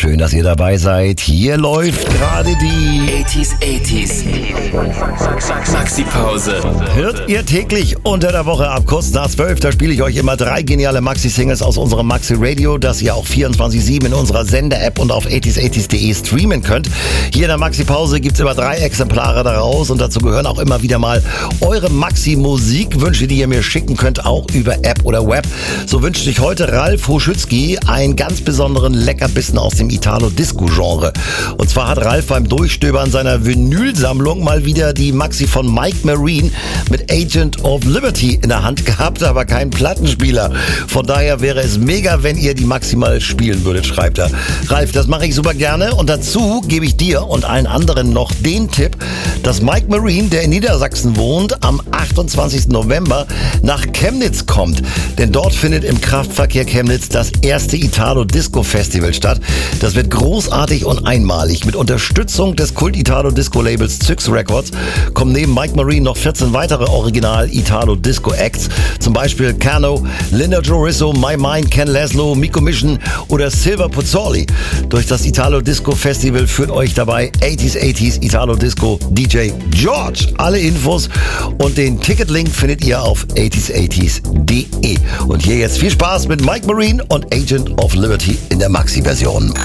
Schön, dass ihr dabei seid. Hier läuft gerade die 80s Maxi-Pause. Hört ihr täglich unter der Woche ab kurz nach 12. Da spiele ich euch immer 3 geniale Maxi-Singles aus unserem Maxi-Radio, das ihr auch 24/7 in unserer Sender-App und auf 80s80s.de streamen könnt. Hier in der Maxi-Pause gibt es immer 3 Exemplare daraus und dazu gehören auch immer wieder mal eure Maxi-Musikwünsche, die ihr mir schicken könnt, auch über App oder Web. So wünscht sich heute Ralf Hoschützky einen ganz besonderen Leckerbissen aus dem Italo-Disco-Genre. Und zwar hat Ralf beim Durchstöbern seiner Vinylsammlung mal wieder die Maxi von Mike Marine mit Agent of Liberty in der Hand gehabt, aber keinen Plattenspieler. Von daher wäre es mega, wenn ihr die Maxi mal spielen würdet, schreibt er. Ralf, das mache ich super gerne und dazu gebe ich dir und allen anderen noch den Tipp, dass Mike Marine, der in Niedersachsen wohnt, am 28. November nach Chemnitz kommt. Denn dort findet im Kraftverkehr Chemnitz das erste Italo-Disco-Festival statt. Das wird großartig und einmalig. Mit Unterstützung des Kult-Italo-Disco-Labels Zyx Records kommen neben Mike Marine noch 14 weitere Original-Italo-Disco-Acts. Zum Beispiel Cano, Linda Jorisso, My Mind, Ken Laszlo, Miko Mission oder Silver Puzzoli. Durch das Italo-Disco-Festival führt euch dabei 80s Italo-Disco DJ George. Alle Infos und den Ticketlink findet ihr auf 80s80s.de. Und hier jetzt viel Spaß mit Mike Marine und Agent of Liberty in der Maxi-Version.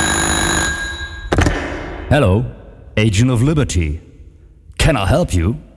Hello, Agent of Liberty. Can I help you?